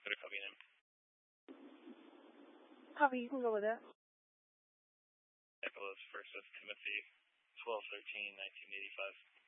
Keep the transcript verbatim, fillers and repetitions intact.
Twitter copy name. Copy, you can go with it. Nicholas, first of Timothy, twelve thirteen nineteen eighty-five.